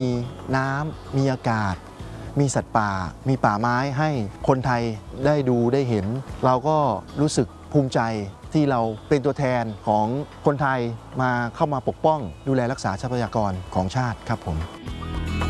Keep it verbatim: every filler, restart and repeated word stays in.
มีน้ำมีอากาศมีสัตว์ป่ามีป่าไม้ให้คนไทยได้ดูได้เห็นเราก็รู้สึกภูมิใจที่เราเป็นตัวแทนของคนไทยมาเข้ามาปกป้องดูแลรักษาทรัพยากรของชาติครับผม